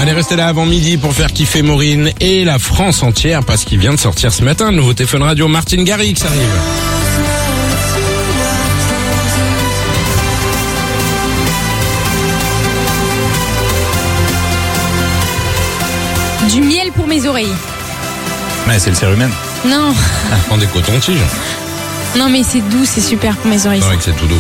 Allez, restez là avant midi pour faire kiffer Maureen et la France entière parce qu'il vient de sortir ce matin. Nouveau téléphone radio Martin Garrix arrive. Du miel pour mes oreilles. Ouais, c'est le cérumen. Non, Prends des cotons-tiges. non mais c'est doux, c'est super pour mes oreilles. C'est vrai que c'est tout doux.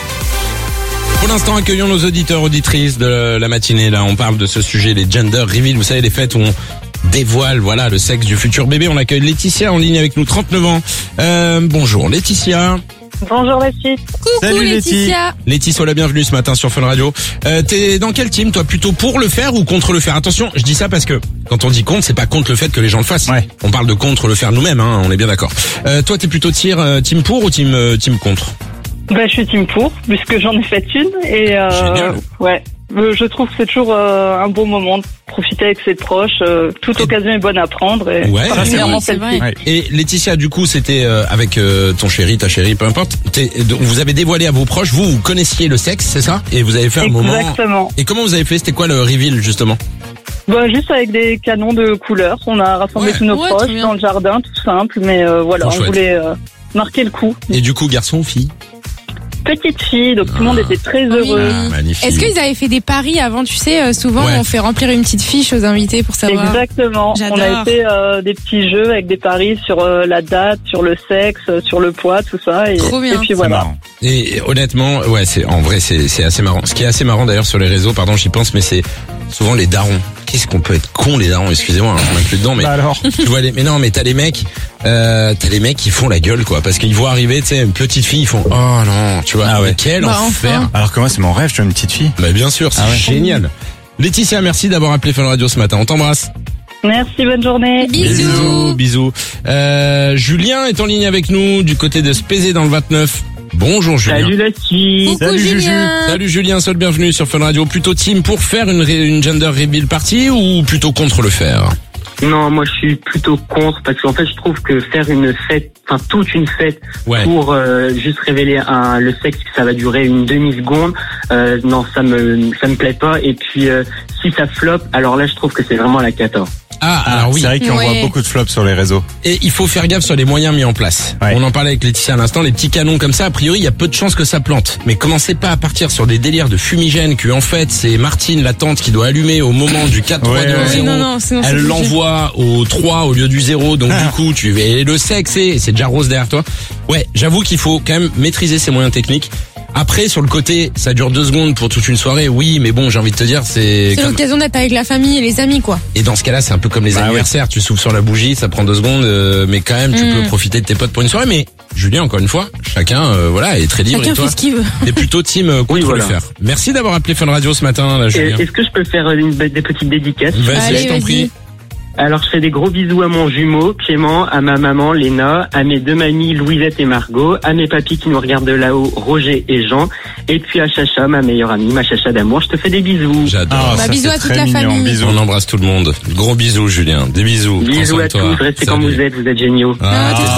Pour l'instant, accueillons nos auditeurs, auditrices de la matinée. Là, on parle de ce sujet, les gender reveal. Vous savez, les fêtes où on dévoile, voilà, le sexe du futur bébé. On accueille Laetitia en ligne avec nous, 39 ans. Bonjour Laetitia. Bonjour les filles. Coucou Salut, Laetitia. Laetitia, sois la bienvenue ce matin sur Fun Radio. T'es dans quel team, toi? Plutôt pour le faire ou contre le faire? Attention, je dis ça parce que quand on dit contre, c'est pas contre le fait que les gens le fassent. Ouais. On parle de contre le faire nous-mêmes, hein, on est bien d'accord. Toi, t'es plutôt team pour ou team contre? Bah, je suis team pour, puisque j'en ai fait une et Génial. ouais, je trouve que c'est toujours un bon moment de profiter avec ses proches. Toute occasion est bonne à prendre et Ouais, particulièrement c'est vrai. celle-ci. Ouais. Et Laetitia, du coup, c'était avec ton chéri, ta chérie, peu importe. Vous avez dévoilé à vos proches, vous connaissiez le sexe, c'est ça? Et vous avez fait un moment. Exactement. Et comment vous avez fait? C'était quoi le reveal justement? Bah, juste avec des canons de couleurs. On a rassemblé Ouais. tous nos Ouais, proches très bien. dans le jardin, tout simple, mais voilà, Trop on chouette. voulait marquer le coup. Et du coup, garçon ou fille? Petite fille, donc tout le monde était très heureux. Oui. Magnifique. Est-ce qu'ils avaient fait des paris avant? Tu sais, souvent Ouais. on fait remplir une petite fiche aux invités pour savoir. Exactement. J'adore. On a fait des petits jeux avec des paris sur la date, sur le sexe, sur le poids, tout ça. Et, Trop bien. et puis C'est voilà. marrant. Et honnêtement, ouais, en vrai, c'est assez marrant. Ce qui est assez marrant d'ailleurs sur les réseaux, pardon, j'y pense, mais c'est souvent les darons. Qu'est-ce qu'on peut être con les darons, excusez-moi, hein, je m'inclus dedans, mais Bah alors. tu vois mais non, mais t'as les mecs qui font la gueule, quoi, parce qu'ils voient arriver, tu sais, une petite fille, ils font, oh non, tu vois, Ah ouais. mais quel Bah, enfer. enfin. Alors que moi, c'est mon rêve, je suis une petite fille. Bah bien sûr, c'est Ah ouais. génial. Laetitia, merci d'avoir appelé Fun Radio ce matin. On t'embrasse. Merci, bonne journée. Bisous. Bisous. Julien est en ligne avec nous du côté de Spézé dans le 29. Bonjour Julien. Salut la fille. Coucou Salut, Juju. Julien. Salut Julien, seul bienvenue sur Fun Radio. Plutôt team pour faire une gender reveal party ou plutôt contre le faire? Non, moi je suis plutôt contre parce qu'en fait je trouve que faire une fête, enfin toute une fête Ouais. pour juste révéler le sexe, que ça va durer une demi-seconde, non ça me plaît pas. Et puis si ça floppe, alors là je trouve que c'est vraiment la cata. Ah, alors oui. C'est vrai qu'on Ouais. voit beaucoup de flops sur les réseaux. Et il faut faire gaffe sur les moyens mis en place. Ouais. On en parlait avec Laetitia à l'instant, les petits canons comme ça, a priori, il y a peu de chances que ça plante. Mais commencez pas à partir sur des délires de fumigène que en fait, c'est Martine, la tante, qui doit allumer au moment du 4, 3, Ouais, 2, 1, ouais. 0. Non, sinon c'est Elle foutu. l'envoie au 3 au lieu du 0. Donc du coup, tu et le sexe, c'est déjà rose derrière toi. Ouais, j'avoue qu'il faut quand même maîtriser ses moyens techniques. Après, sur le côté, ça dure 2 secondes pour toute une soirée. Oui, mais bon, j'ai envie de te dire, c'est C'est comme... l'occasion d'être avec la famille et les amis, quoi. Et dans ce cas-là, c'est un peu comme les Bah anniversaires. Tu souffles sur la bougie, ça prend 2 secondes, mais quand même, tu peux profiter de tes potes pour une soirée. Mais Julien, encore une fois, chacun, voilà, est très libre. Chacun et toi, fait ce qu'il veut. t'es plutôt team contre Oui, voilà. le faire. Merci d'avoir appelé Fun Radio ce matin, là, Julien. Est-ce que je peux faire des petites dédicaces? Vas-y, Allez, je t'en vas-y. prie. Alors je fais des gros bisous à mon jumeau Clément, à ma maman Léna, à mes 2 mamies Louisette et Margot, à mes papis qui nous regardent de là-haut Roger et Jean, et puis à Chacha, ma meilleure amie, ma Chacha d'amour. Je te fais des bisous. J'adore. Bah, ça, bisous c'est à toute très la mignon. famille. Bisous. On embrasse tout le monde. Gros bisous, Julien. Des bisous. Prends Bisous soin à de toi. tous, restez comme Salut. vous êtes géniaux. Ah, Ah, t'es